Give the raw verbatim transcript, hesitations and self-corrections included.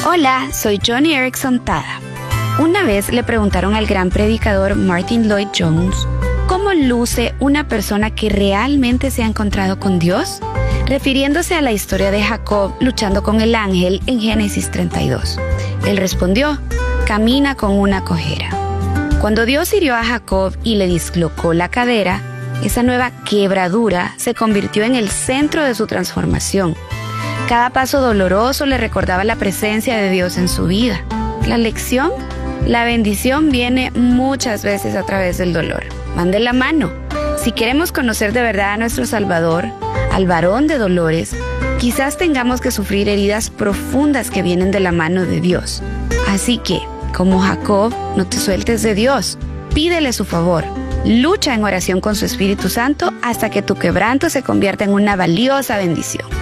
Hola, soy Joni Eareckson Tada. Una vez le preguntaron al gran predicador Martyn Lloyd-Jones cómo luce una persona que realmente se ha encontrado con Dios, refiriéndose a la historia de Jacob luchando con el ángel en Génesis treinta y dos. Él respondió: camina con una cojera. Cuando Dios hirió a Jacob y le dislocó la cadera, esa nueva quebradura se convirtió en el centro de su transformación. Cada paso doloroso le recordaba la presencia de Dios en su vida. La lección, la bendición viene muchas veces a través del dolor. Van de la mano. Si queremos conocer de verdad a nuestro Salvador, al varón de dolores, quizás tengamos que sufrir heridas profundas que vienen de la mano de Dios. Así que, como Jacob, no te sueltes de Dios. Pídele su favor. Lucha en oración con su Espíritu Santo hasta que tu quebranto se convierta en una valiosa bendición.